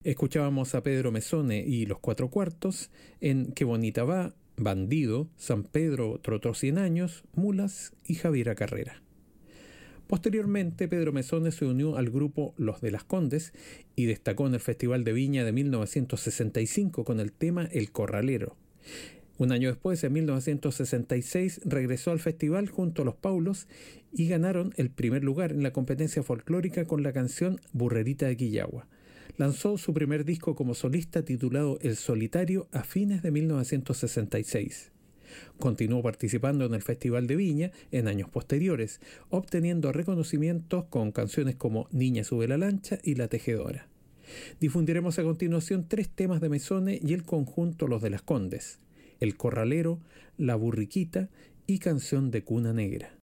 Escuchábamos a Pedro Mesone y Los Cuatro Cuartos en Qué bonita va, Bandido, San Pedro trotó 100 años, Mulas y Javiera Carrera. Posteriormente, Pedro Mesone se unió al grupo Los de las Condes y destacó en el Festival de Viña de 1965 con el tema El Corralero. Un año después, en 1966, regresó al festival junto a Los Paulos y ganaron el primer lugar en la competencia folclórica con la canción Burrerita de Quillagua. Lanzó su primer disco como solista titulado El Solitario a fines de 1966. Continuó participando en el Festival de Viña en años posteriores, obteniendo reconocimientos con canciones como Niña sube la lancha y La Tejedora. Difundiremos a continuación 3 temas de Mesone y el conjunto Los de las Condes: El Corralero, La Burriquita y Canción de Cuna Negra.